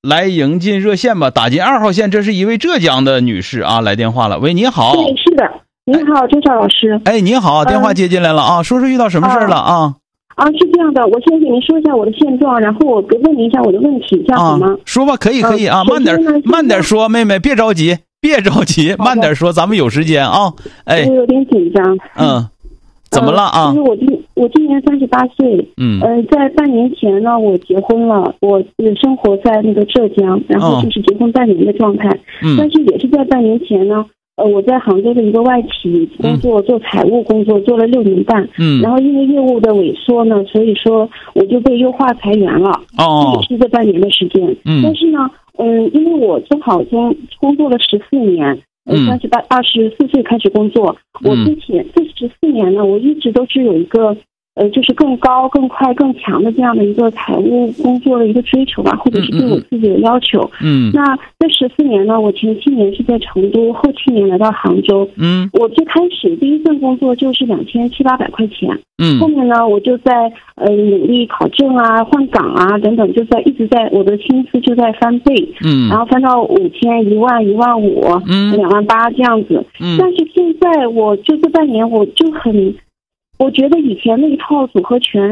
来迎进热线吧，打进2号线，这是一位浙江的女士啊，来电话了。喂，你好。 对，是的，你好，周少老师。 哎，你好，电话接进来了啊，说说遇到什么事了啊？ 是这样的，我先给您说一下我的现状，然后我问您一下我的问题，这样好吗？ 说吧，可以啊，慢点说，妹妹别着急，慢点说，咱们有时间啊。哎， 我有点紧张。 怎么了啊？ 就是我今年38岁，在半年前呢，我结婚了，我生活在那个浙江，然后就是结婚半年的状态，但是也是在半年前呢。我在杭州的一个外企工作，做财务工作，做了6年半。然后因为业务的萎缩呢，所以说我就被优化裁员了。也是这半年的时间。但是呢，因为我正好工作了14年，24岁开始工作。我之前这14年呢，我一直都是有一个就是更高、更快、更强的这样的一个财务工作的一个追求吧，或者是对我自己的要求。那这14年呢，我前7年是在成都，后7年来到杭州。我最开始第一份工作就是2700-800块钱。后面呢，我就在努力考证啊、换岗啊等等，一直在我的薪资就在翻倍。然后翻到5000、10000、15000、28000这样子。但是现在我就这半年我就我觉得以前那一套组合拳